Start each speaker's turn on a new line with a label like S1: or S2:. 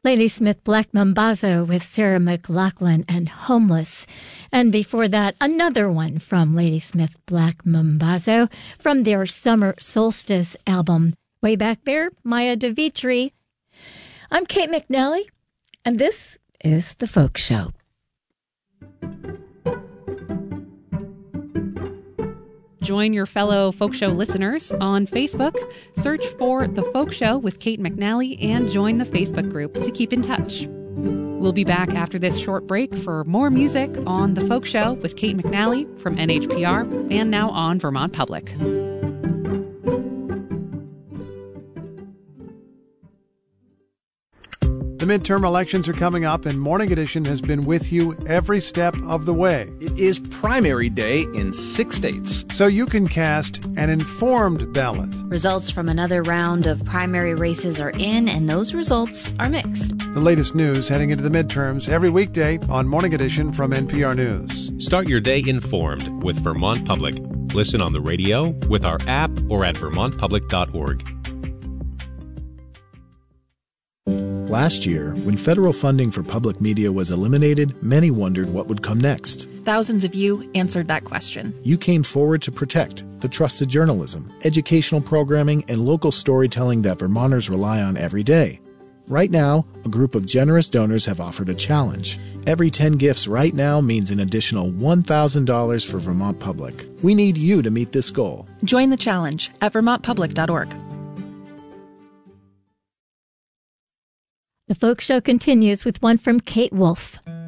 S1: Ladysmith Black Mambazo with Sarah McLachlan and Homeless. And before that, another one from Ladysmith Black Mambazo from their Summer Solstice album. Way back there, Maya DeVitri. I'm Kate McNally, and this is The Folk Show.
S2: Join your fellow Folk Show listeners on Facebook. Search for The Folk Show with Kate McNally and join the Facebook group to keep in touch. We'll be back after this short break for more music on The Folk Show with Kate McNally from NHPR and now on Vermont Public.
S3: The midterm elections are coming up, and Morning Edition has been with you every step of the way.
S4: It is primary day in 6 states.
S3: So you can cast an informed ballot.
S5: Results from another round of primary races are in, and those results are mixed.
S3: The latest news heading into the midterms every weekday on Morning Edition from NPR News.
S6: Start your day informed with Vermont Public. Listen on the radio, with our app, or at vermontpublic.org.
S7: Last year, when federal funding for public media was eliminated, many wondered what would come next.
S8: Thousands of you answered that question.
S7: You came forward to protect the trusted journalism, educational programming, and local storytelling that Vermonters rely on every day. Right now, a group of generous donors have offered a challenge. Every 10 gifts right now means an additional $1,000 for Vermont Public. We need you to meet this goal.
S8: Join the challenge at vermontpublic.org.
S1: The Folk Show continues with one from Kate Wolf.